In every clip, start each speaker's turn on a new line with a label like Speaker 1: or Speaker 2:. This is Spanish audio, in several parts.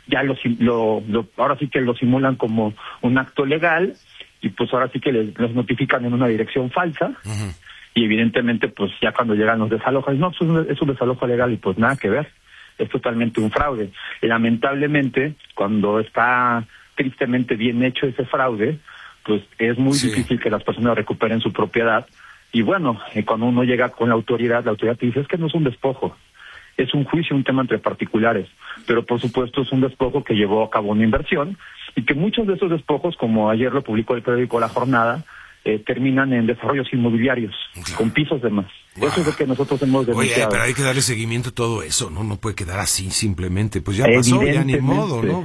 Speaker 1: ya ahora sí que lo simulan como un acto legal, y pues ahora sí que los notifican en una dirección falsa. Y evidentemente pues ya cuando llegan los desalojos, no, pues es un desalojo legal y pues nada que ver, es totalmente un fraude. Y lamentablemente cuando está tristemente bien hecho ese fraude, pues es muy difícil que las personas recuperen su propiedad. Y bueno, cuando uno llega con la autoridad te dice, es que no es un despojo, es un juicio, un tema entre particulares, pero por supuesto es un despojo que llevó a cabo una inversión, y que muchos de esos despojos, como ayer lo publicó el periódico La Jornada, terminan en desarrollos inmobiliarios, con pisos de más. Eso es lo que nosotros hemos denunciado.
Speaker 2: Oye, pero hay que darle seguimiento a todo eso, ¿no? No puede quedar así simplemente. Pues ya pasó, ya ni modo, ¿no?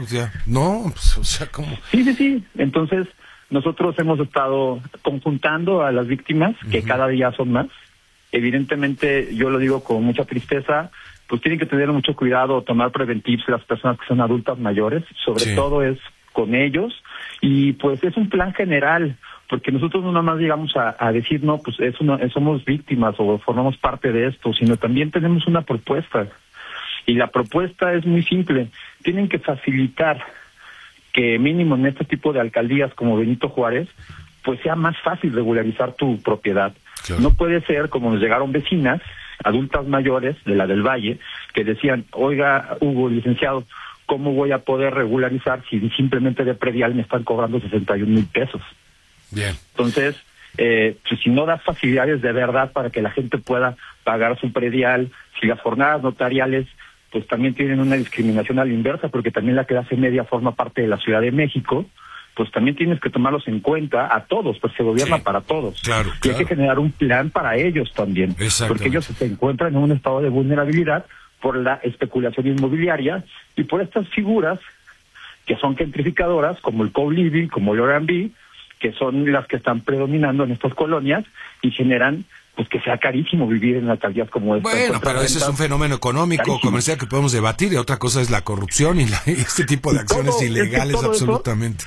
Speaker 2: O sea, ¿cómo?
Speaker 1: Sí. Entonces, nosotros hemos estado conjuntando a las víctimas, que cada día son más. Evidentemente, yo lo digo con mucha tristeza, pues tienen que tener mucho cuidado, tomar preventivos las personas que son adultas mayores, sobre todo es con ellos, y pues es un plan general, porque nosotros no nada más llegamos a decir, no, pues somos víctimas o formamos parte de esto, sino también tenemos una propuesta, y la propuesta es muy simple. Tienen que facilitar que mínimo en este tipo de alcaldías como Benito Juárez, pues sea más fácil regularizar tu propiedad. Claro. No puede ser como nos llegaron vecinas, adultas mayores de la del Valle, que decían, oiga, Hugo, licenciado, ¿cómo voy a poder regularizar si simplemente de predial me están cobrando 61,000 pesos?
Speaker 2: Bien.
Speaker 1: Entonces, pues si no das facilidades de verdad para que la gente pueda pagar su predial, si las jornadas notariales pues también tienen una discriminación a la inversa, porque también la clase media forma parte de la Ciudad de México, pues también tienes que tomarlos en cuenta a todos, pues se gobierna para todos.
Speaker 2: Claro.
Speaker 1: Y hay que generar un plan para ellos también, porque ellos se encuentran en un estado de vulnerabilidad por la especulación inmobiliaria y por estas figuras que son gentrificadoras, como el co-living, como el Airbnb, que son las que están predominando en estas colonias y generan pues que sea carísimo vivir en alcaldías como esta.
Speaker 2: Bueno, pero ese es un fenómeno económico, comercial que podemos debatir, y otra cosa es la corrupción y este tipo de acciones ilegales, absolutamente.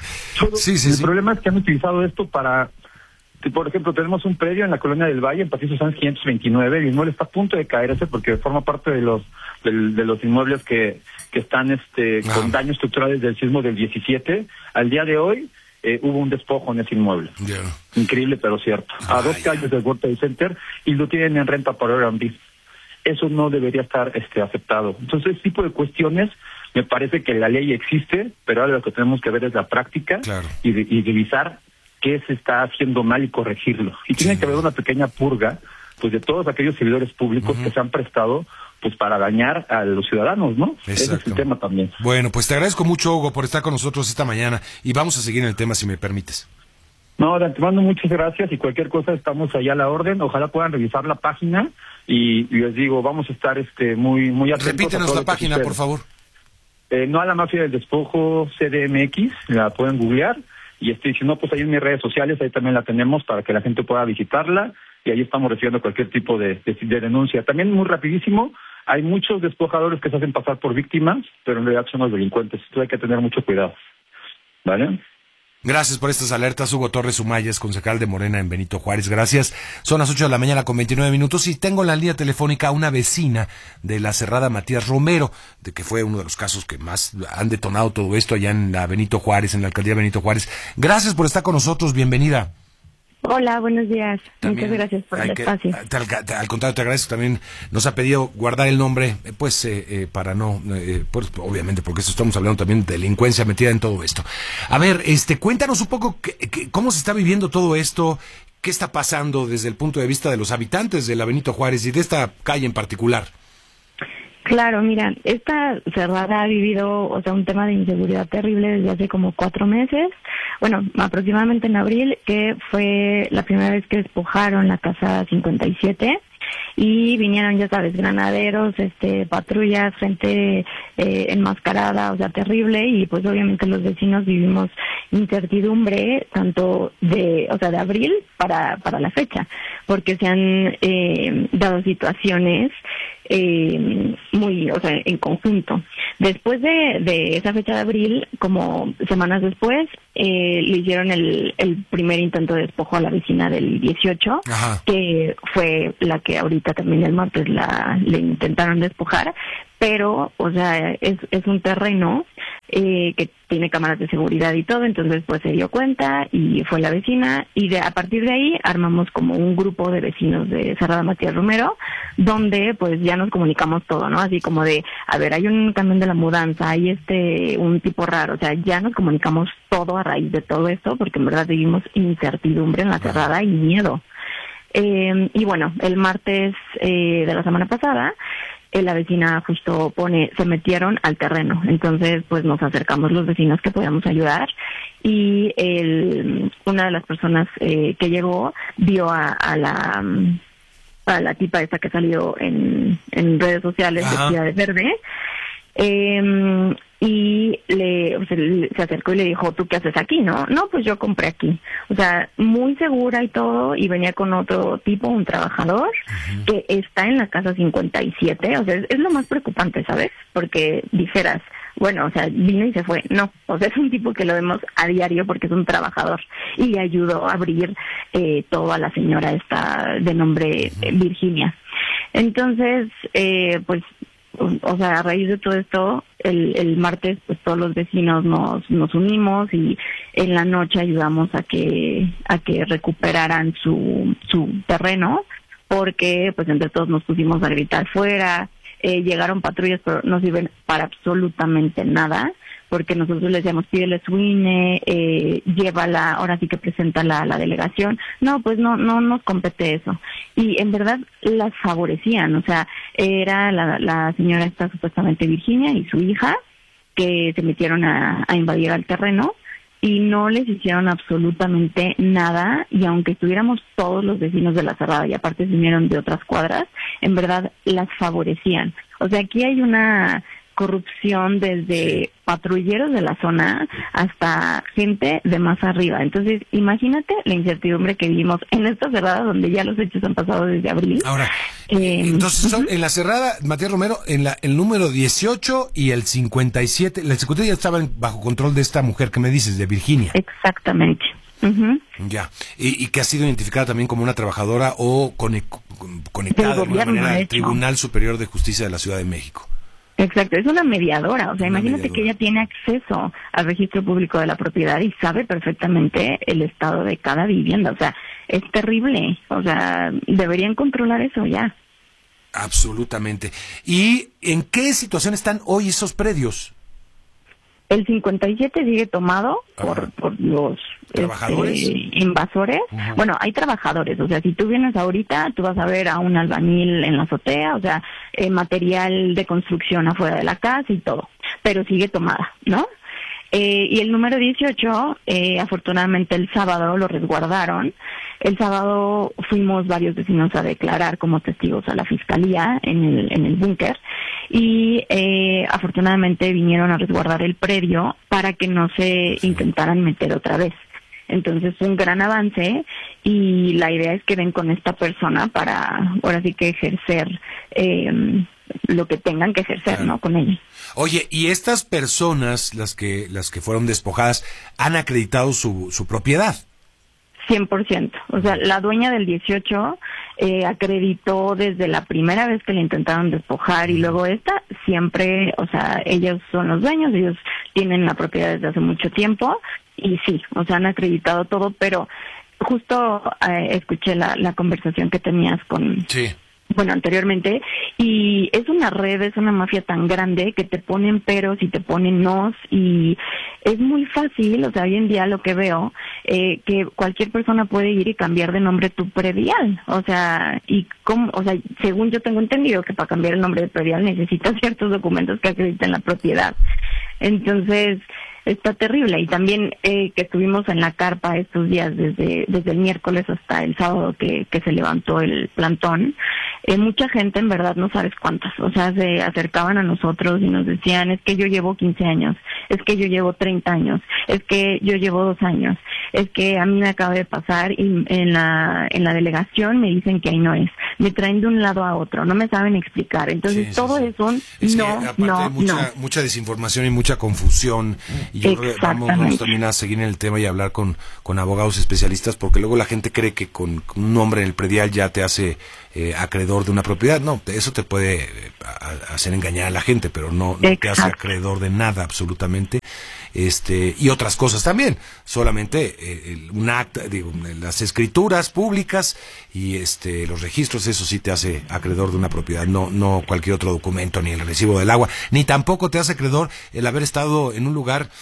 Speaker 1: El problema es que han utilizado esto para, por ejemplo, tenemos un predio en la colonia del Valle, en Pacifico Sanz 529, el inmueble está a punto de caerse porque forma parte de los inmuebles que están con daños estructurales del sismo del 17. Al día de hoy hubo un despojo en ese inmueble. Increíble, pero cierto. A 2 calles del World Trade Center, y lo tienen en renta por Airbnb. Eso no debería estar aceptado. Entonces, ese tipo de cuestiones, me parece que la ley existe, pero ahora lo que tenemos que ver es la práctica y revisar qué se está haciendo mal y corregirlo. Y tiene que haber una pequeña purga pues de todos aquellos servidores públicos que se han prestado pues para dañar a los ciudadanos, ¿no? Ese es el tema también.
Speaker 2: Bueno, pues te agradezco mucho, Hugo, por estar con nosotros esta mañana, y vamos a seguir en el tema, si me permites.
Speaker 1: No, de antemano, muchas gracias, y cualquier cosa estamos allá a la orden. Ojalá puedan revisar la página, y les digo, vamos a estar muy atentos.
Speaker 2: Repítenos la página, por favor.
Speaker 1: No a la mafia del despojo CDMX, la pueden googlear, y si no, pues ahí en mis redes sociales, ahí también la tenemos para que la gente pueda visitarla, y ahí estamos recibiendo cualquier tipo de denuncia. También muy rapidísimo, hay muchos despojadores que se hacen pasar por víctimas, pero en realidad son los delincuentes. Entonces hay que tener mucho cuidado. ¿Vale?
Speaker 2: Gracias por estas alertas, Hugo Torres Humayes, concejal de Morena en Benito Juárez. Gracias. Son las 8 de la mañana con 29 minutos y tengo en la línea telefónica a una vecina de la Cerrada, Matías Romero, de que fue uno de los casos que más han detonado todo esto allá en la Benito Juárez, en la alcaldía Benito Juárez. Gracias por estar con nosotros. Bienvenida.
Speaker 3: Hola, buenos días.
Speaker 2: También
Speaker 3: muchas gracias por el espacio.
Speaker 2: Al contrario, te agradezco. También nos ha pedido guardar el nombre, para no, pues obviamente, porque estamos hablando también de delincuencia metida en todo esto. A ver, cuéntanos un poco cómo se está viviendo todo esto, qué está pasando desde el punto de vista de los habitantes de la Benito Juárez y de esta calle en particular.
Speaker 3: Claro, mira, esta cerrada ha vivido, un tema de inseguridad terrible desde hace como 4 meses. Bueno, aproximadamente en abril, que fue la primera vez que despojaron la casa 57 y vinieron, ya sabes, granaderos, patrullas, gente enmascarada, terrible, y pues obviamente los vecinos vivimos incertidumbre tanto de abril para la fecha, porque se han dado situaciones muy, en conjunto. Después de esa fecha de abril, como semanas después, le hicieron el primer intento de despojo a la vecina del 18, que fue la que ahorita también el martes le intentaron despojar, pero, o sea, es un terreno que tiene cámaras de seguridad y todo, entonces pues se dio cuenta y fue la vecina, y a partir de ahí armamos como un grupo de vecinos de Cerrada Matías Romero, donde pues ya nos comunicamos todo, ¿no? Así como de, a ver, hay un camión de la mudanza, hay un tipo raro, o sea, ya nos comunicamos todo a raíz de todo esto, porque en verdad vivimos incertidumbre en la Cerrada y miedo. Y bueno, el martes de la semana pasada, la vecina justo se metieron al terreno, entonces pues nos acercamos los vecinos que podíamos ayudar, y una de las personas que llegó vio a la tipa esta que salió en redes sociales, vestida de verde, y se acercó y le dijo, ¿tú qué haces aquí? No, pues yo compré aquí. O sea, muy segura y todo, y venía con otro tipo, un trabajador, que está en la casa 57, o sea, es lo más preocupante, ¿sabes? Porque dijeras, bueno, o sea, vino y se fue. No, o sea, es un tipo que lo vemos a diario porque es un trabajador, y ayudó a abrir todo a la señora esta de nombre Virginia. Entonces, pues, o sea, a raíz de todo esto, el martes pues todos los vecinos nos unimos, y en la noche ayudamos a que recuperaran su terreno, porque pues entre todos nos pusimos a gritar fuera. Llegaron patrullas, pero no sirven para absolutamente nada, porque nosotros les decíamos, pídele su INE, llévala, ahora sí que presenta la delegación. No, pues no nos compete eso. Y en verdad las favorecían, o sea, era la señora esta supuestamente Virginia y su hija, que se metieron a invadir el terreno, y no les hicieron absolutamente nada, y aunque estuviéramos todos los vecinos de la Cerrada, y aparte vinieron de otras cuadras, en verdad las favorecían. O sea, aquí hay una corrupción desde patrulleros de la zona hasta gente de más arriba. Entonces, imagínate la incertidumbre que vivimos en esta Cerrada, donde ya los hechos han pasado desde abril.
Speaker 2: Ahora, entonces son en la Cerrada, Matías Romero, el número 18 y el 57, la 57 ya estaban bajo control de esta mujer que me dices, de Virginia.
Speaker 3: Exactamente.
Speaker 2: Ya, y que ha sido identificada también como una trabajadora o conectada de alguna manera al Tribunal Superior de Justicia de la Ciudad de México.
Speaker 3: Exacto, es una mediadora, o sea, imagínate que ella tiene acceso al registro público de la propiedad y sabe perfectamente el estado de cada vivienda, o sea, es terrible, o sea, deberían controlar eso ya.
Speaker 2: Absolutamente. ¿Y en qué situación están hoy esos predios?
Speaker 3: El 57 sigue tomado por los invasores. Bueno, hay trabajadores, o sea, si tú vienes ahorita, tú vas a ver a un albañil en la azotea, o sea, material de construcción afuera de la casa y todo, pero sigue tomada, ¿no? Y el número 18, afortunadamente el sábado lo resguardaron. El sábado fuimos varios vecinos a declarar como testigos a la fiscalía en el búnker, y afortunadamente vinieron a resguardar el predio para que no se intentaran meter otra vez. Entonces un gran avance, y la idea es que ven con esta persona para ahora sí que ejercer lo que tengan que ejercer, claro, ¿no? Con ella.
Speaker 2: Oye, y estas personas, las que fueron despojadas, han acreditado su propiedad.
Speaker 3: 100%. O sea, la dueña del 18 acreditó desde la primera vez que le intentaron despojar, y luego esta, siempre, o sea, ellos son los dueños, ellos tienen la propiedad desde hace mucho tiempo, y sí, o sea, han acreditado todo, pero justo escuché la conversación que tenías con... Sí. Bueno, anteriormente, y es una red, es una mafia tan grande que te ponen peros y te ponen nos, y es muy fácil, o sea, hoy en día lo que veo, que cualquier persona puede ir y cambiar de nombre tu predial, o sea, y cómo, o sea, según yo tengo entendido que para cambiar el nombre de predial necesitas ciertos documentos que acrediten la propiedad. Entonces, está terrible. Y también que estuvimos en la carpa estos días, desde el miércoles hasta el sábado que se levantó el plantón, mucha gente, en verdad no sabes cuántas, o sea, se acercaban a nosotros y nos decían, es que yo llevo 15 años es que yo llevo 30 años, es que yo llevo 2 años, es que a mí me acaba de pasar y en la delegación me dicen que ahí no es, me traen de un lado a otro, no me saben explicar, entonces todo es un
Speaker 2: mucha desinformación y mucha confusión, y yo creo que vamos también a seguir en el tema y hablar con abogados especialistas, porque luego la gente cree que con un nombre en el predial ya te hace acreedor de una propiedad. No, eso te puede hacer engañar a la gente, pero no te hace acreedor de nada absolutamente. Y otras cosas también, solamente un acta, las escrituras públicas y los registros, eso sí te hace acreedor de una propiedad, no cualquier otro documento, ni el recibo del agua, ni tampoco te hace acreedor el haber estado en un lugar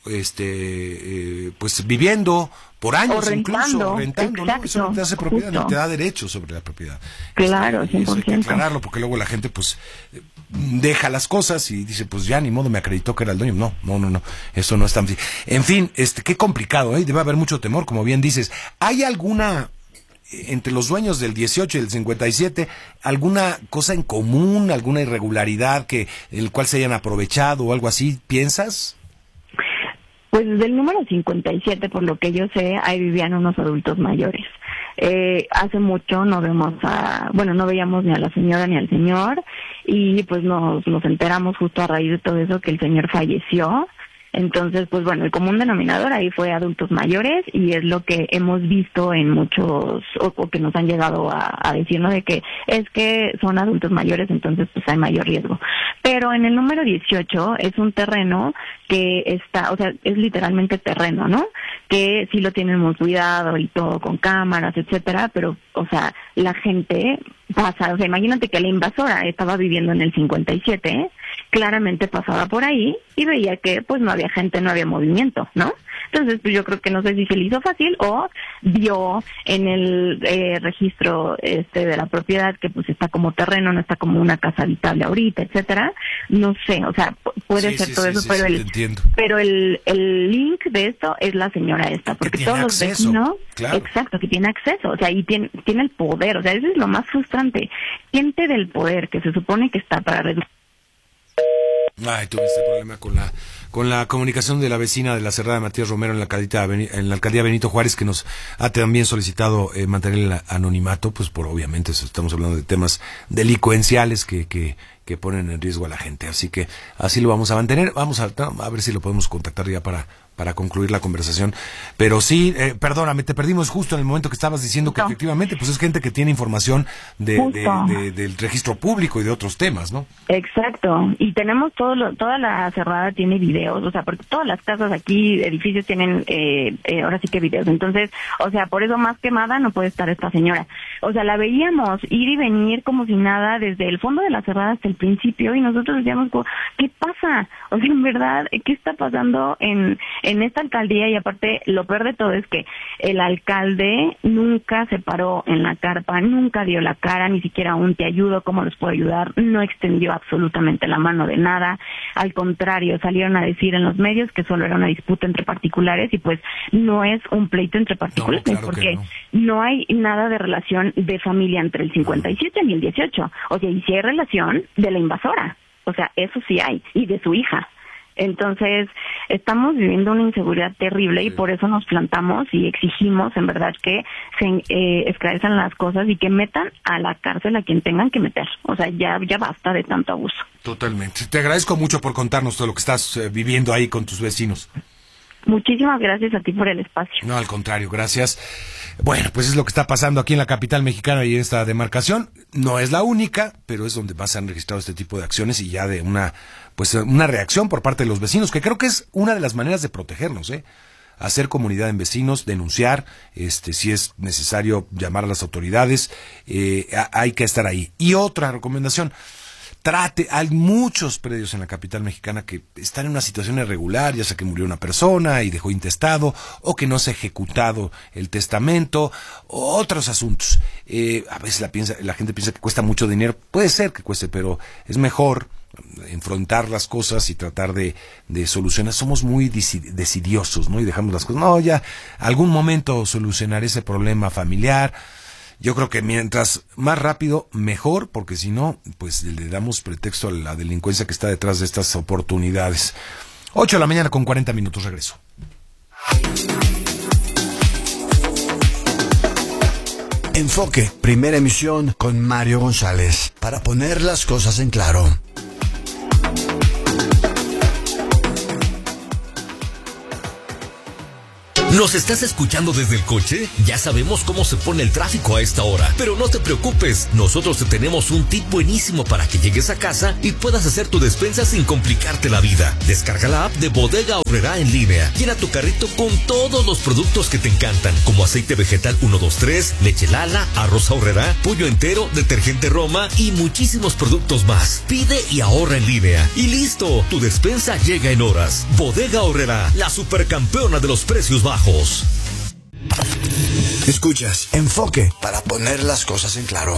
Speaker 2: pues viviendo por años, incluso rentando, ¿no? Eso no te hace propiedad, ni te da derecho sobre la propiedad.
Speaker 3: Claro, 100%.
Speaker 2: Eso hay que aclararlo, porque luego la gente pues deja las cosas y dice, pues ya ni modo, me acreditó que era el dueño. No, eso no es tan fácil. En fin, qué complicado, debe haber mucho temor, como bien dices. ¿Hay alguna, entre los dueños del 18 y el 57, alguna cosa en común, alguna irregularidad el cual se hayan aprovechado o algo así, piensas?
Speaker 3: Pues desde el número 57, por lo que yo sé, ahí vivían unos adultos mayores. Hace mucho no veíamos ni a la señora ni al señor, y pues nos enteramos justo a raíz de todo eso que el señor falleció. Entonces, pues bueno, el común denominador ahí fue adultos mayores, y es lo que hemos visto en muchos, o que nos han llegado a decir, ¿no? De que es que son adultos mayores, entonces pues hay mayor riesgo. Pero en el número 18 es un terreno que está, o sea, es literalmente terreno, ¿no? Que sí lo tienen muy cuidado y todo con cámaras, etcétera, pero, o sea, la gente pasa, o sea, imagínate que la invasora estaba viviendo en el 57, claramente pasaba por ahí y veía que pues no había gente, no había movimiento, ¿no? Entonces, pues yo creo que no sé si se le hizo fácil o vio en el registro de la propiedad que pues está como terreno, no está como una casa habitable ahorita, etcétera. No sé, o sea, puede ser todo eso, pero el link de esto es la señora esta, porque todos los vecinos, claro. Exacto, que tiene acceso, o sea, y tiene el poder, o sea, eso es lo más frustrante. Siente del poder que se supone que está para reducir.
Speaker 2: Ay, tuviste problema con la comunicación de la vecina de la Cerrada Matías Romero en la alcaldía Benito Juárez, que nos ha también solicitado mantener el anonimato, pues obviamente estamos hablando de temas delincuenciales que ponen en riesgo a la gente, así que así lo vamos a mantener. Vamos a ver si lo podemos contactar ya para concluir la conversación, pero sí, perdóname, te perdimos justo en el momento que estabas diciendo que efectivamente pues es gente que tiene información del registro público y de otros temas, ¿no?
Speaker 3: Exacto, y tenemos toda la Cerrada tiene videos, o sea, porque todas las casas aquí, edificios tienen ahora sí que videos, entonces, o sea, por eso más quemada no puede estar esta señora, o sea, la veíamos ir y venir como si nada desde el fondo de la Cerrada hasta el principio, y nosotros decíamos, ¿qué pasa? O sea, en verdad, ¿qué está pasando en esta alcaldía? Y aparte, lo peor de todo es que el alcalde nunca se paró en la carpa, nunca dio la cara, ni siquiera un te ayudo, ¿cómo los puedo ayudar? No extendió absolutamente la mano de nada, al contrario, salieron a decir en los medios que solo era una disputa entre particulares, y pues no es un pleito entre particulares, claro, porque no hay nada de relación de familia entre el 57 y el 18, o sea, y si hay relación de la invasora, o sea, eso sí hay, y de su hija. Entonces, estamos viviendo una inseguridad terrible, y por eso nos plantamos y exigimos, en verdad, que se esclarezcan las cosas y que metan a la cárcel a quien tengan que meter. O sea, ya basta de tanto abuso.
Speaker 2: Totalmente. Te agradezco mucho por contarnos todo lo que estás viviendo ahí con tus vecinos.
Speaker 3: Muchísimas gracias a ti por el espacio.
Speaker 2: No, al contrario, gracias. Bueno, pues es lo que está pasando aquí en la capital mexicana y en esta demarcación. No es la única, pero es donde más se han registrado este tipo de acciones, y ya de una reacción por parte de los vecinos, que creo que es una de las maneras de protegernos, hacer comunidad en vecinos, denunciar, si es necesario llamar a las autoridades, hay que estar ahí. Y otra recomendación: hay muchos predios en la capital mexicana que están en una situación irregular, ya sea que murió una persona y dejó intestado, o que no se ha ejecutado el testamento, o otros asuntos. A veces la gente piensa que cuesta mucho dinero. Puede ser que cueste, pero es mejor enfrentar las cosas y tratar de solucionar. Somos muy decidiosos, ¿no? Y dejamos las cosas. No, ya algún momento solucionaré ese problema familiar. Yo creo que mientras más rápido, mejor, porque si no, pues le damos pretexto a la delincuencia que está detrás de estas oportunidades. 8 de la mañana con 40 minutos, regreso.
Speaker 4: Enfoque, primera emisión con Mario González, para poner las cosas en claro.
Speaker 5: ¿Nos estás escuchando desde el coche? Ya sabemos cómo se pone el tráfico a esta hora, pero no te preocupes, nosotros te tenemos un tip buenísimo para que llegues a casa y puedas hacer tu despensa sin complicarte la vida. Descarga la app de Bodega Aurrerá en línea, llena tu carrito con todos los productos que te encantan, como aceite vegetal 123, leche Lala, arroz Aurrerá, pollo entero, detergente Roma y muchísimos productos más. Pide y ahorra en línea. Y listo, tu despensa llega en horas. Bodega Aurrerá, la supercampeona de los precios bajos.
Speaker 4: Escuchas Enfoque, para poner las cosas en claro.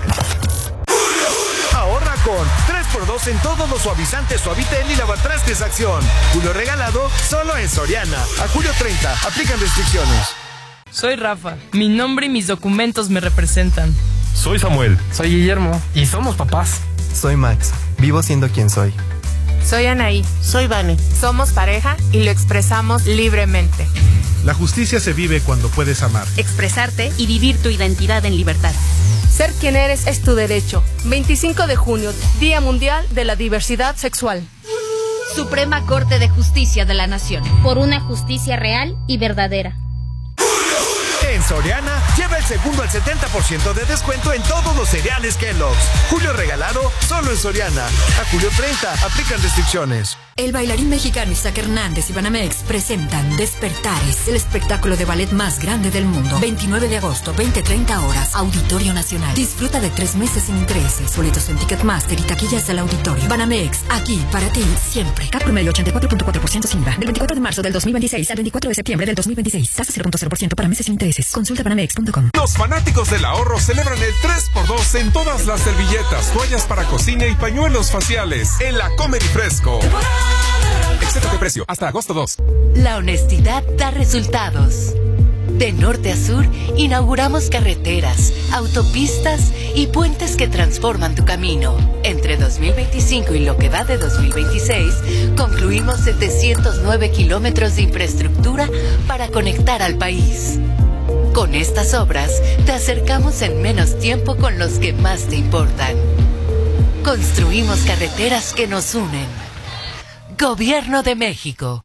Speaker 6: Ahorra con 3x2 en todos los suavizantes Suavitel y lavatrastes Acción. Julio regalado solo en Soriana. A julio 30, aplican restricciones.
Speaker 7: Soy Rafa. Mi nombre y mis documentos me representan.
Speaker 8: Soy Samuel.
Speaker 9: Soy Guillermo. Y somos papás.
Speaker 10: Soy Max. Vivo siendo quien soy.
Speaker 11: Soy Anaí. Soy Vane. Somos pareja y lo expresamos libremente.
Speaker 8: La justicia se vive cuando puedes amar,
Speaker 12: expresarte y vivir tu identidad en libertad.
Speaker 13: Ser quien eres es tu derecho. 25 de junio, Día Mundial de la Diversidad Sexual.
Speaker 12: Suprema Corte de Justicia de la Nación. Por una justicia real y verdadera.
Speaker 6: En Soriana, lleva el segundo al 70% de descuento en todos los cereales Kellogg's. Julio regalado, solo en Soriana. A julio 30, aplican restricciones.
Speaker 14: El bailarín mexicano Isaac Hernández y Banamex presentan Despertares, el espectáculo de ballet más grande del mundo. 29 de agosto, 20:30 horas, Auditorio Nacional. Disfruta de 3 meses sin intereses. Boletos en Ticketmaster y taquillas del auditorio. Banamex, aquí para ti, siempre. CAT promedio 84.4% sin IVA. Del 24 de marzo del 2026 al 24 de septiembre del 2026. Tasa 0.0% para meses sin intereses. Consulta banamex.com.
Speaker 15: Los fanáticos del ahorro celebran el 3x2 en todas las servilletas, toallas para cocina y pañuelos faciales en la Comer y Fresco. Excepto de precio, hasta agosto 2.
Speaker 16: La honestidad da resultados. De norte a sur, inauguramos carreteras, autopistas y puentes que transforman tu camino. Entre 2025 y lo que va de 2026, concluimos 709 kilómetros de infraestructura para conectar al país. Con estas obras, te acercamos en menos tiempo con los que más te importan. Construimos carreteras que nos unen. Gobierno de México.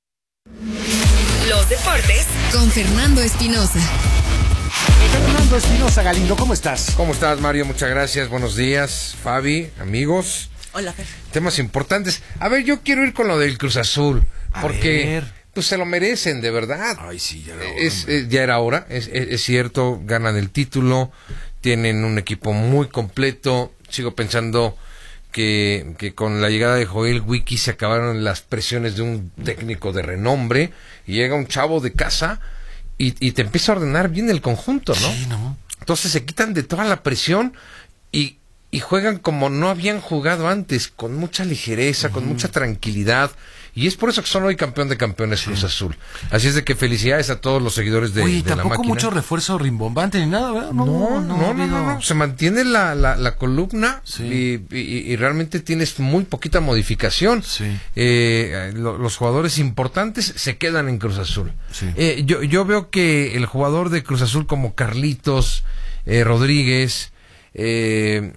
Speaker 14: Los deportes con Fernando Espinosa.
Speaker 2: Fernando Espinosa Galindo, ¿cómo estás?
Speaker 17: ¿Cómo estás, Mario? Muchas gracias. Buenos días, Fabi, amigos.
Speaker 14: Hola, Fer.
Speaker 17: Temas importantes. A ver, yo quiero ir con lo del Cruz Azul, porque pues se lo merecen, de verdad.
Speaker 2: Ay, sí, ya era
Speaker 17: hora. Ya era hora, es cierto, ganan el título, tienen un equipo muy completo. Sigo pensando que con la llegada de Joel Wiki se acabaron las presiones de un técnico de renombre y llega un chavo de casa y te empieza a ordenar bien el conjunto, ¿no?
Speaker 2: Sí, ¿no?
Speaker 17: Entonces se quitan de toda la presión y juegan como no habían jugado antes, con mucha ligereza, con mucha tranquilidad. Y es por eso que son hoy campeón de campeones Cruz Azul. Así es de que felicidades a todos los seguidores de la máquina.
Speaker 2: Tampoco mucho refuerzo rimbombante ni nada, ¿verdad?
Speaker 17: No. Se mantiene la columna y realmente tienes muy poquita modificación.
Speaker 2: Sí.
Speaker 17: Los jugadores importantes se quedan en Cruz Azul.
Speaker 2: Sí.
Speaker 17: Yo veo que el jugador de Cruz Azul como Carlitos Rodríguez, el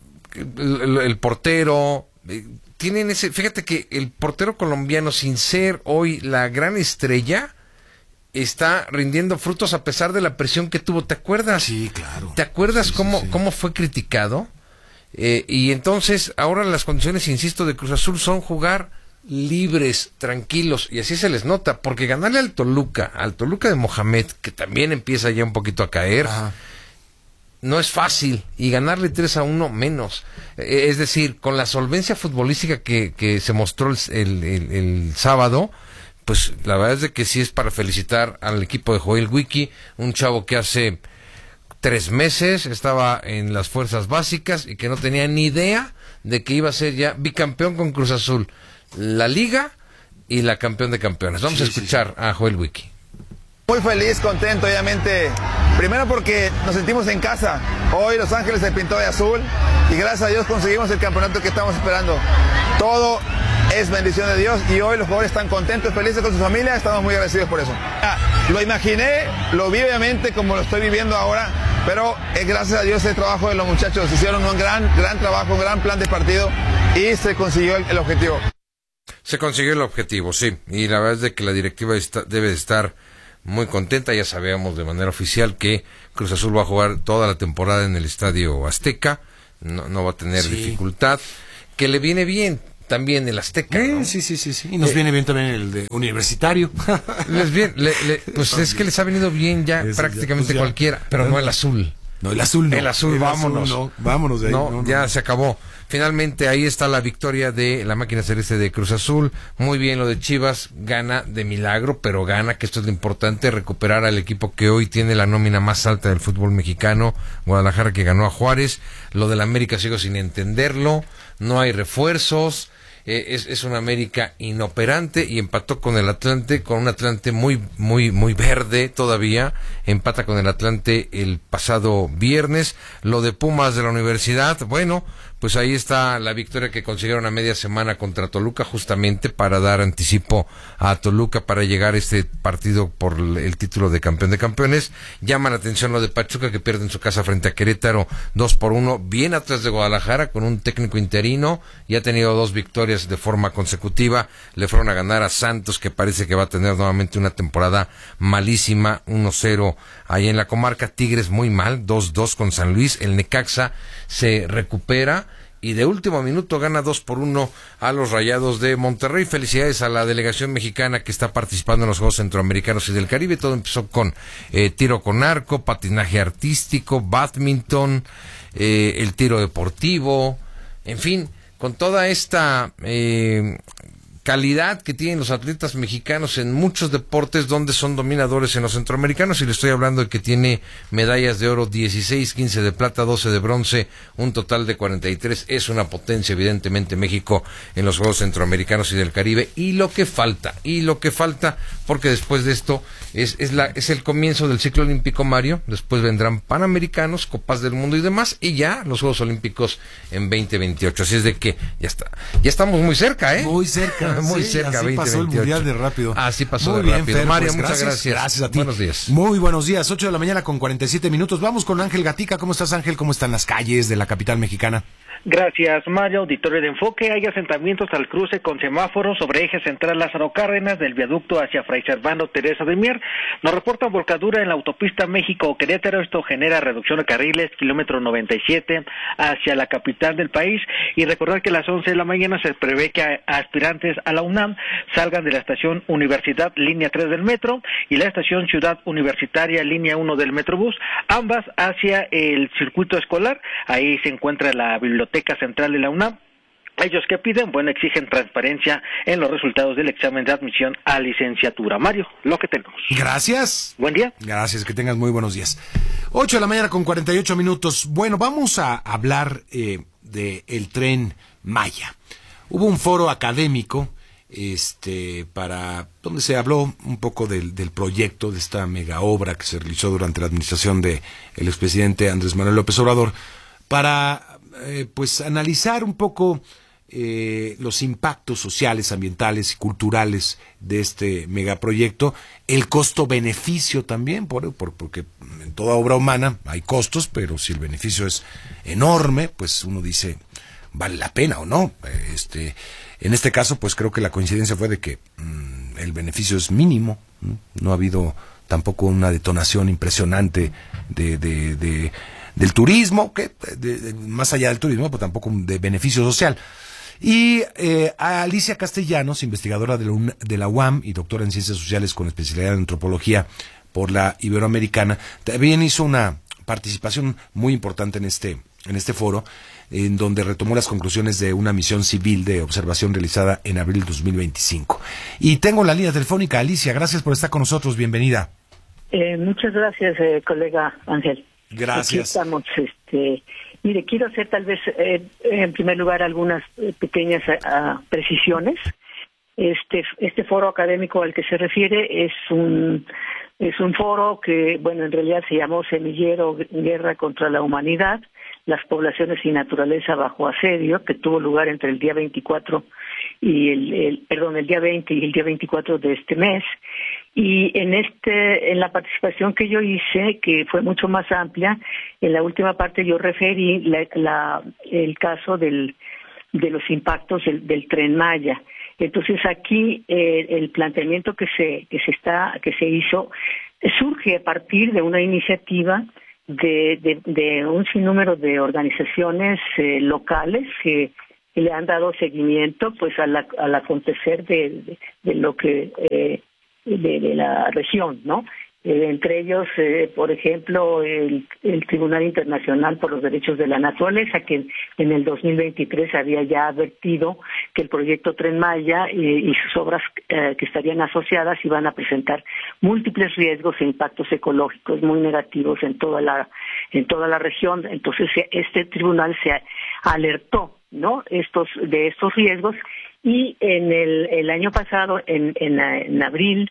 Speaker 17: portero, tienen ese, fíjate que el portero colombiano, sin ser hoy la gran estrella, está rindiendo frutos a pesar de la presión que tuvo. ¿Te acuerdas?
Speaker 2: Sí, claro.
Speaker 17: ¿Te acuerdas cómo fue criticado? Y entonces ahora las condiciones, insisto, de Cruz Azul son jugar libres, tranquilos, y así se les nota, porque ganarle al Toluca de Mohamed, que también empieza ya un poquito a caer, no es fácil, y ganarle 3-1 menos. Es decir, con la solvencia futbolística que se mostró el sábado, pues la verdad es de que sí es para felicitar al equipo de Joel Wiki, un chavo que hace 3 meses estaba en las fuerzas básicas y que no tenía ni idea de que iba a ser ya bicampeón con Cruz Azul, la Liga y la campeón de campeones. Vamos a escuchar a Joel Wiki.
Speaker 18: Muy feliz, contento, obviamente. Primero porque nos sentimos en casa. Hoy Los Ángeles se pintó de azul y gracias a Dios conseguimos el campeonato que estamos esperando. Todo es bendición de Dios y hoy los jugadores están contentos, felices con su familia, estamos muy agradecidos por eso. Lo imaginé, lo vi obviamente como lo estoy viviendo ahora, pero gracias a Dios el trabajo de los muchachos, hicieron un gran trabajo, un gran plan de partido y se consiguió el objetivo.
Speaker 17: Se consiguió el objetivo, sí, y la verdad es de que la directiva debe de estar muy contenta. Ya sabíamos de manera oficial que Cruz Azul va a jugar toda la temporada en el Estadio Azteca, no va a tener dificultad, que le viene bien también el Azteca, ¿no?
Speaker 2: Sí, y nos viene bien también el de Universitario.
Speaker 17: Pues es que les ha venido bien ya prácticamente cualquiera, pero no el azul.
Speaker 2: No, el azul no.
Speaker 17: El azul, vámonos.
Speaker 2: No, vámonos de ahí.
Speaker 17: No, ya se acabó. Finalmente ahí está la victoria de la máquina celeste de Cruz Azul. Muy bien lo de Chivas, gana de milagro, pero gana, que esto es lo importante, recuperar al equipo que hoy tiene la nómina más alta del fútbol mexicano, Guadalajara, que ganó a Juárez. Lo del América sigo sin entenderlo, no hay refuerzos. Es un América inoperante y empató con el Atlante, con un Atlante muy verde todavía. Empata con el Atlante el pasado viernes. Lo de Pumas de la Universidad, bueno, pues ahí está la victoria que consiguieron a media semana contra Toluca, justamente para dar anticipo a Toluca para llegar a este partido por el título de campeón de campeones. Llama la atención lo de Pachuca, que pierde en su casa frente a Querétaro 2-1, bien atrás de Guadalajara con un técnico interino, y ha tenido 2 victorias de forma consecutiva. Le fueron a ganar a Santos, que parece que va a tener nuevamente una temporada malísima, 1-0 ahí en la comarca. Tigres muy mal, 2-2 con San Luis. El Necaxa se recupera y de último minuto gana 2-1 a los Rayados de Monterrey. Felicidades a la delegación mexicana que está participando en los Juegos Centroamericanos y del Caribe. Todo empezó con tiro con arco, patinaje artístico, bádminton, el tiro deportivo, en fin, con toda esta calidad que tienen los atletas mexicanos en muchos deportes donde son dominadores en los centroamericanos, y le estoy hablando de que tiene medallas de oro 16, 15 de plata, 12 de bronce, un total de 43. Es una potencia evidentemente México en los Juegos Centroamericanos y del Caribe, y lo que falta, porque después de esto es el comienzo del ciclo olímpico, Mario. Después vendrán Panamericanos, Copas del Mundo y demás, y ya los Juegos Olímpicos en 2028. Así es de que ya estamos muy cerca,
Speaker 2: Muy cerca.
Speaker 17: Muy cerca,
Speaker 2: así
Speaker 17: 2028.
Speaker 2: Pasó el Mundial de rápido.
Speaker 17: Así pasó
Speaker 2: muy
Speaker 17: de
Speaker 2: bien,
Speaker 17: rápido.
Speaker 2: Fer,
Speaker 17: Mario,
Speaker 2: pues,
Speaker 17: muchas gracias.
Speaker 2: Gracias a ti.
Speaker 17: Buenos días.
Speaker 2: Muy buenos días. 8 de la mañana con 47 minutos. Vamos con Ángel Gatica. ¿Cómo estás, Ángel? ¿Cómo están las calles de la capital mexicana?
Speaker 19: Gracias, Mario. Auditorio de Enfoque. Hay asentamientos al cruce con semáforos sobre eje central Lázaro Cárdenas, del viaducto hacia Fray Servando Teresa de Mier. Nos reportan volcadura en la autopista México-Querétaro. Esto genera reducción de carriles, kilómetro 97, hacia la capital del país. Y recordar que a las 11 de la mañana se prevé que aspirantes a la UNAM salgan de la estación Universidad, línea 3 del metro, y la estación Ciudad Universitaria, línea 1 del Metrobús, ambas hacia el circuito escolar. Ahí se encuentra la Biblioteca Central de la UNAM. Ellos que piden, exigen transparencia en los resultados del examen de admisión a licenciatura. Mario, lo que tenemos.
Speaker 2: Gracias.
Speaker 19: Buen día.
Speaker 2: Gracias, que tengas muy buenos días. 8 de la mañana con 48 minutos. Bueno, vamos a hablar del Tren Maya. Hubo un foro académico donde se habló un poco del proyecto, de esta mega obra que se realizó durante la administración de el expresidente Andrés Manuel López Obrador, para analizar un poco los impactos sociales, ambientales y culturales de este megaproyecto, el costo-beneficio también, porque en toda obra humana hay costos, pero si el beneficio es enorme, pues uno dice, ¿vale la pena o no? En este caso, pues creo que la coincidencia fue de que el beneficio es mínimo, no ha habido tampoco una detonación impresionante del turismo, más allá del turismo, pues tampoco de beneficio social. Y a Alicia Castellanos, investigadora de la UAM y doctora en Ciencias Sociales con especialidad en Antropología por la Iberoamericana, también hizo una participación muy importante en este foro, en donde retomó las conclusiones de una misión civil de observación realizada en abril de 2025. Y tengo la línea telefónica. Alicia, gracias por estar con nosotros, bienvenida.
Speaker 20: Muchas gracias, colega Ángel.
Speaker 2: Gracias.
Speaker 20: Aquí estamos. Mire, quiero hacer tal vez, en primer lugar, algunas pequeñas precisiones. Este foro académico al que se refiere es un foro que, en realidad se llamó Semillero Guerra contra la Humanidad, las poblaciones y naturaleza bajo asedio, que tuvo lugar entre el día 24 y el día 20 y el día 24 de este mes. Y en la participación que yo hice, que fue mucho más amplia, en la última parte yo referí el caso de los impactos del Tren Maya. Entonces aquí el planteamiento que se hizo surge a partir de una iniciativa de un sinnúmero de organizaciones locales que le han dado seguimiento pues al acontecer de lo que de la región, ¿no? Entre ellos, por ejemplo, el Tribunal Internacional por los Derechos de la Naturaleza, que en el 2023 había ya advertido que el proyecto Tren Maya y sus obras que estarían asociadas iban a presentar múltiples riesgos e impactos ecológicos muy negativos en toda la región. Entonces, este tribunal se alertó, ¿no? de estos riesgos, y en el año pasado, en abril,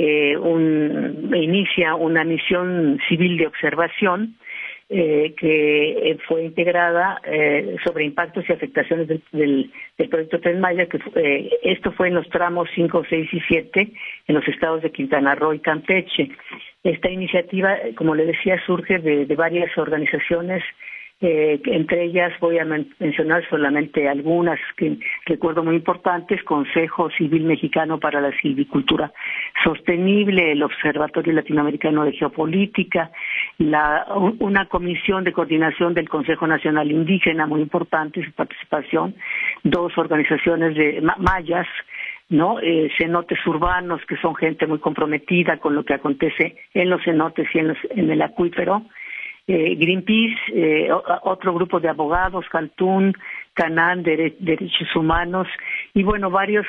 Speaker 20: inicia una misión civil de observación que fue integrada sobre impactos y afectaciones del proyecto Tren Maya, que esto fue en los tramos 5, 6 y 7 en los estados de Quintana Roo y Campeche. Esta iniciativa, como le decía, surge de varias organizaciones. Entre ellas voy a mencionar solamente algunas que recuerdo muy importantes: Consejo Civil Mexicano para la Silvicultura Sostenible, el Observatorio Latinoamericano de Geopolítica, una comisión de coordinación del Consejo Nacional Indígena, muy importante su participación, 2 organizaciones de mayas, ¿no? Cenotes urbanos, que son gente muy comprometida con lo que acontece en los cenotes y en el acuífero. Greenpeace, otro grupo de abogados, Caltún, Canán, Derechos Humanos, y bueno, varios,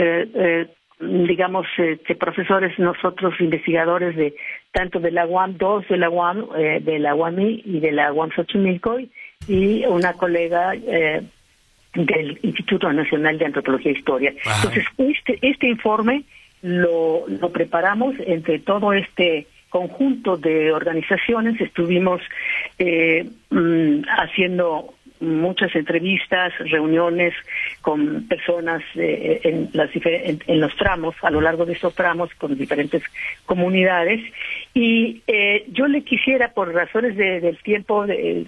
Speaker 20: profesores, nosotros investigadores tanto de la UAM 2, de la UAMI y de la UAM Xochimilco, y una colega del Instituto Nacional de Antropología e Historia. Ajá. Entonces, este informe lo preparamos entre todo este conjunto de organizaciones. Estuvimos haciendo muchas entrevistas, reuniones con personas en los tramos, a lo largo de estos tramos, con diferentes comunidades, y yo le quisiera, por razones del tiempo de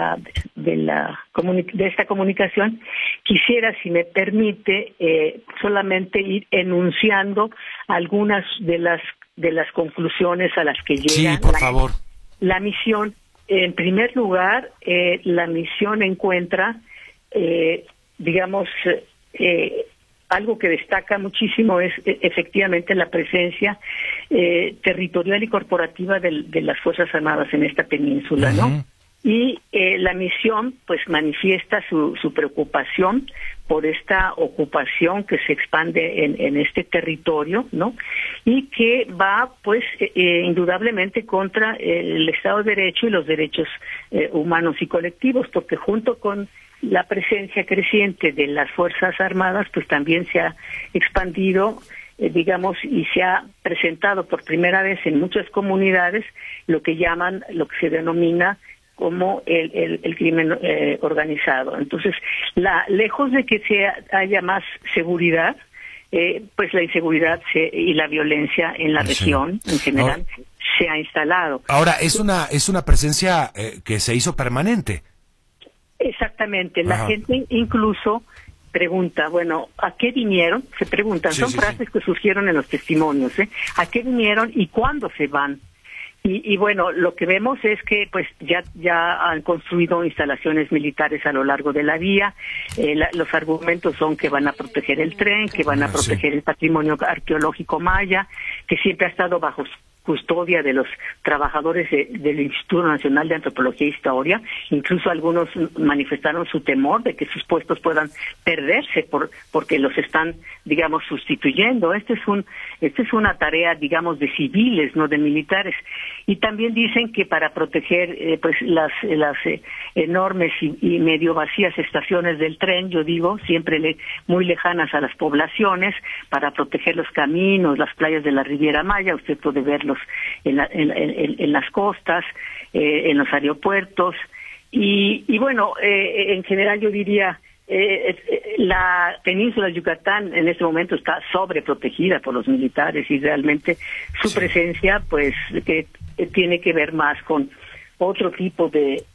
Speaker 20: esta comunicación, quisiera, si me permite, solamente ir enunciando algunas de las conclusiones a las que llega.
Speaker 2: Sí, por favor.
Speaker 20: La misión. En primer lugar, la misión encuentra, algo que destaca muchísimo es efectivamente la presencia territorial y corporativa de las Fuerzas Armadas en esta península, uh-huh. ¿no? Y la misión pues manifiesta su preocupación por esta ocupación que se expande en este territorio, ¿no? Y que va pues indudablemente contra el Estado de Derecho y los derechos humanos y colectivos, porque junto con la presencia creciente de las Fuerzas Armadas pues también se ha expandido y se ha presentado por primera vez en muchas comunidades lo que se denomina como el crimen organizado. Entonces, lejos de que haya más seguridad, pues la inseguridad y la violencia en la región en general se ha instalado.
Speaker 2: Ahora, es una presencia que se hizo permanente.
Speaker 20: Exactamente. La gente incluso pregunta, bueno, ¿a qué vinieron? Se preguntan, son frases que surgieron en los testimonios, ¿a qué vinieron y cuándo se van? Y bueno, lo que vemos es que pues ya han construido instalaciones militares a lo largo de la vía. Los argumentos son que van a proteger el tren, que van a proteger el patrimonio arqueológico maya, que siempre ha estado bajo custodia de los trabajadores del Instituto Nacional de Antropología e Historia. Incluso algunos manifestaron su temor de que sus puestos puedan perderse porque los están, sustituyendo. Esta es una tarea, de civiles, no de militares. Y también dicen que para proteger las enormes y medio vacías estaciones del tren, siempre muy lejanas a las poblaciones, para proteger los caminos, las playas de la Riviera Maya. Usted puede verlos en las costas, en los aeropuertos, y bueno, en general yo diría la península de Yucatán en este momento está sobreprotegida por los militares y realmente su presencia, pues, que tiene que ver más con otro tipo de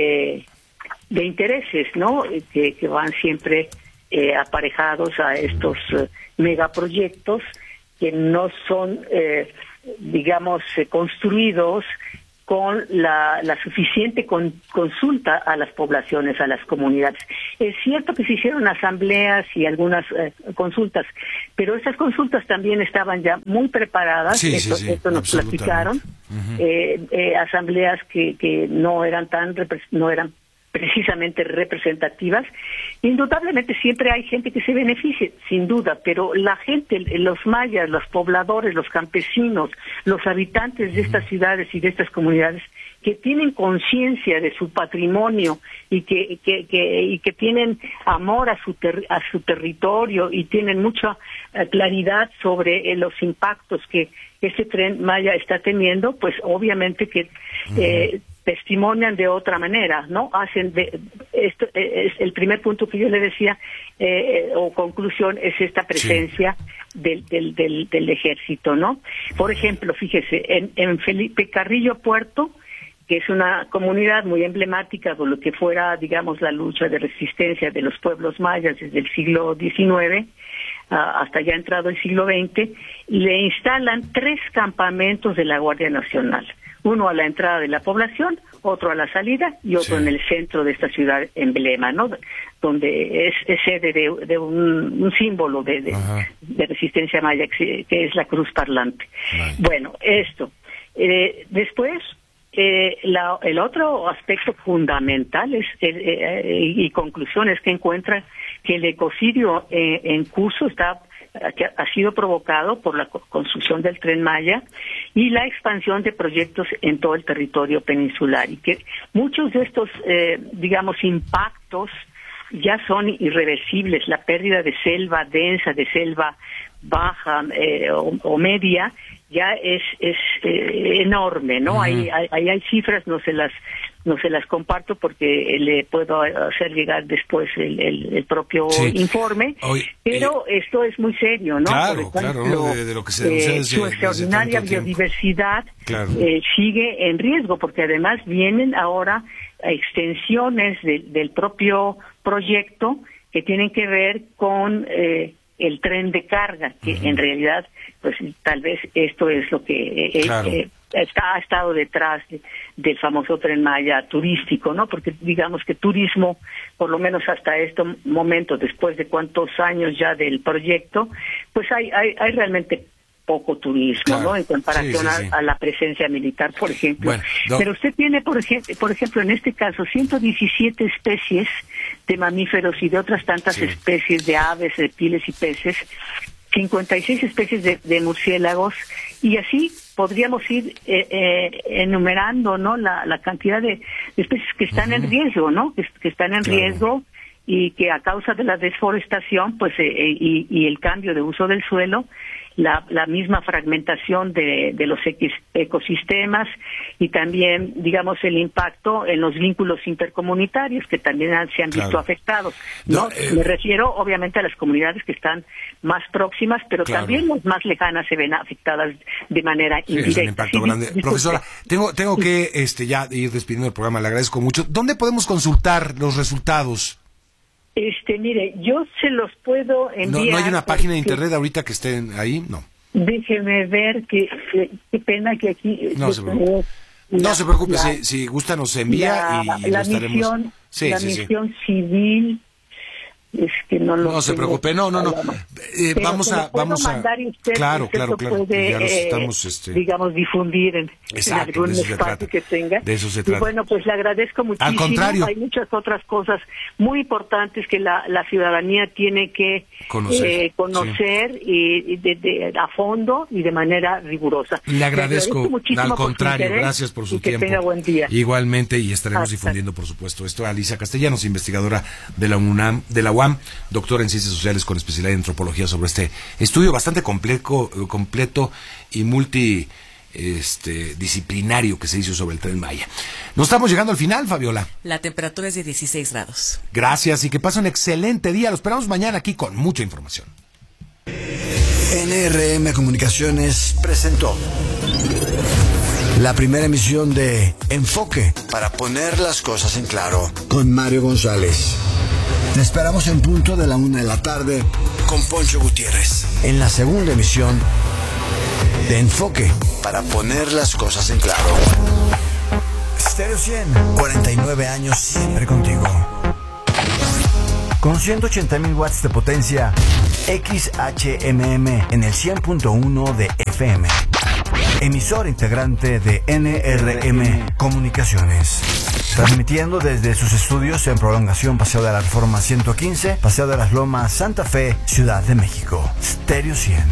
Speaker 20: intereses, ¿no? Que van siempre aparejados a estos megaproyectos que no son, digamos, construidos con la suficiente consulta a las poblaciones, a las comunidades. Es cierto que se hicieron asambleas y algunas consultas, pero esas consultas también estaban ya muy preparadas, esto nos platicaron, asambleas que no eran precisamente representativas. Indudablemente siempre hay gente que se beneficie, sin duda, pero la gente, los mayas, los pobladores, los campesinos, los habitantes de estas ciudades y de estas comunidades que tienen conciencia de su patrimonio y que tienen amor a su territorio y tienen mucha claridad sobre los impactos que este Tren Maya está teniendo, pues obviamente que testimonian de otra manera, ¿no? Esto es el primer punto que yo le decía, o conclusión, es esta presencia del ejército, ¿no? Por ejemplo, fíjese, en Felipe Carrillo Puerto, que es una comunidad muy emblemática de lo que fuera, digamos, la lucha de resistencia de los pueblos mayas desde el siglo XIX hasta ya entrado el siglo XX, le instalan 3 campamentos de la Guardia Nacional. Uno a la entrada de la población, otro a la salida y otro en el centro de esta ciudad emblema, ¿no? Donde es sede de un símbolo de resistencia maya, que es la cruz parlante. Bueno, esto. Después, el otro aspecto fundamental es y conclusión es que encuentran que el ecocidio en curso que ha sido provocado por la construcción del Tren Maya y la expansión de proyectos en todo el territorio peninsular, y que muchos de estos, digamos, impactos ya son irreversibles. La pérdida de selva densa, de selva baja o media, ya es enorme, ¿no? Ahí hay cifras, no se las comparto porque le puedo hacer llegar después el propio informe, pero esto es muy serio, ¿no?
Speaker 2: Claro, de lo que se denuncia
Speaker 20: su extraordinaria biodiversidad sigue en riesgo, porque además vienen ahora extensiones del propio proyecto que tienen que ver con el tren de carga, que en realidad, pues tal vez esto es lo que ha estado detrás del famoso Tren Maya turístico, ¿no? Porque digamos que turismo, por lo menos hasta este momento, después de cuántos años ya del proyecto, pues hay realmente poco turismo, ¿no? En comparación a la presencia militar, por ejemplo. Bueno, pero usted tiene, por ejemplo, en este caso, 117 especies de mamíferos y de otras tantas especies de aves, reptiles y peces, 56 especies de murciélagos, y así podríamos ir enumerando, ¿no? La cantidad de especies que están en riesgo, ¿no? Que están en riesgo y que a causa de la desforestación, pues, y el cambio de uso del suelo, la misma fragmentación de los ecosistemas y también, digamos, el impacto en los vínculos intercomunitarios que también se han visto afectados, ¿no? Me refiero obviamente a las comunidades que están más próximas, pero también las más lejanas se ven afectadas de manera indirecta.
Speaker 2: Es un impacto grande. Profesora, tengo que ya ir despidiendo el programa, le agradezco mucho. ¿Dónde podemos consultar los resultados?
Speaker 20: Mire, yo se los puedo enviar.
Speaker 2: ¿No hay una página de internet ahorita que estén ahí? No.
Speaker 20: Déjeme ver, qué pena que aquí...
Speaker 2: No se preocupe, si gusta nos envía y lo estaremos...
Speaker 20: La misión civil... Es que no
Speaker 2: se preocupe, no. Vamos a claro,
Speaker 20: puede,
Speaker 2: ya los estamos
Speaker 20: digamos, difundir en algún espacio que tenga.
Speaker 2: De eso se trata.
Speaker 20: Y bueno, pues le agradezco muchísimo.
Speaker 2: Al contrario,
Speaker 20: hay muchas otras cosas muy importantes que la ciudadanía tiene que conocer y a fondo y de manera rigurosa.
Speaker 2: Le agradezco al contrario, gracias por su tiempo.
Speaker 20: Que tenga buen día.
Speaker 2: Igualmente, y estaremos difundiendo, por supuesto, esto. Alicia Castellanos, investigadora de la UNAM, de la UAM, doctora en Ciencias Sociales con especialidad en Antropología, sobre este estudio bastante completo y disciplinario que se hizo sobre el Tren Maya. Nos estamos llegando al final, Fabiola.
Speaker 21: La temperatura es de 16 grados.
Speaker 2: Gracias y que pase un excelente día. Lo esperamos mañana aquí con mucha información.
Speaker 4: NRM Comunicaciones presentó la primera emisión de Enfoque, para poner las cosas en claro, con Mario González. Te esperamos en punto de la 1:00 p.m. con Poncho Gutiérrez, en la segunda emisión de Enfoque, para poner las cosas en claro. Stereo 100, 49 años siempre contigo. Con 180,000 watts de potencia, XHMM en el 100.1 de FM. Emisor integrante de NRM Comunicaciones. Transmitiendo desde sus estudios en Prolongación Paseo de la Reforma 115, Paseo de las Lomas, Santa Fe, Ciudad de México. Stereo 100.